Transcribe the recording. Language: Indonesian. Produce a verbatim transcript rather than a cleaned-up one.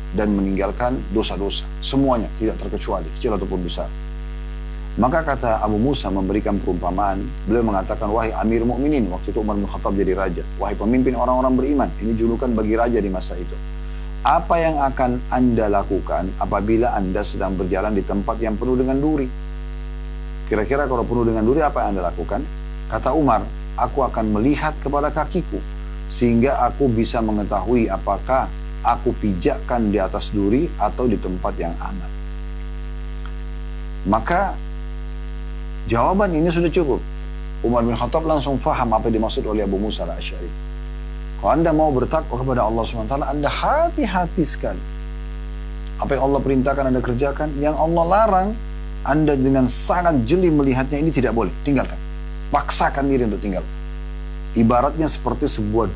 dan meninggalkan dosa-dosa. Semuanya, tidak terkecuali, kecil ataupun besar. Maka kata Abu Musa memberikan perumpamaan, beliau mengatakan, wahai Amir Mukminin, waktu itu Umar bin Khattab jadi raja, wahai pemimpin orang-orang beriman, ini julukan bagi raja di masa itu. Apa yang akan Anda lakukan apabila Anda sedang berjalan di tempat yang penuh dengan duri? Kira-kira kalau penuh dengan duri, apa yang Anda lakukan? Kata Umar, aku akan melihat kepada kakiku, sehingga aku bisa mengetahui apakah aku pijakkan di atas duri atau di tempat yang aman. Maka jawaban ini sudah cukup. Umar bin Khattab langsung faham apa yang dimaksud oleh Abu Musa al-Asy'ari. Kalau Anda mau bertakwa kepada Allah subhanahu wa taala, Anda hati-hati sekali. Apa yang Allah perintahkan Anda kerjakan, yang Allah larang, Anda dengan sangat jeli melihatnya, ini tidak boleh, tinggalkan. Paksakan diri untuk tinggalkan. Ibaratnya seperti sebuah